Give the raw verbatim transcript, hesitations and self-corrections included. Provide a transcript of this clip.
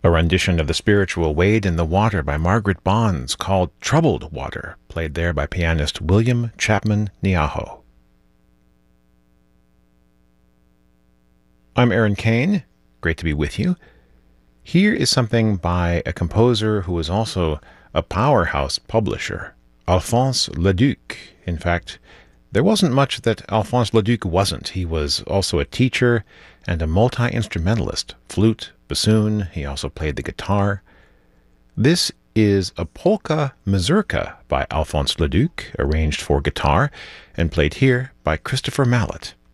A rendition of the spiritual Wade in the Water by Margaret Bonds called Troubled Water, played there by pianist William Chapman Niaho. I'm Aaron Kane. Great to be with you. Here is something by a composer who is also a powerhouse publisher, Alphonse Leduc. In fact, there wasn't much that Alphonse Leduc wasn't. He was also a teacher and a multi-instrumentalist, flute, bassoon. He also played the guitar. This is a polka mazurka by Alphonse Leduc, arranged for guitar and played here by Christopher Mallet.